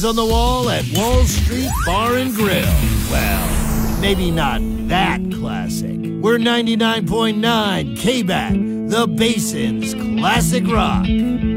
hangs on the wall at Wall Street Bar and Grill. Well, maybe not that classic. We're 99.9 K-Bat, the Basin's classic rock.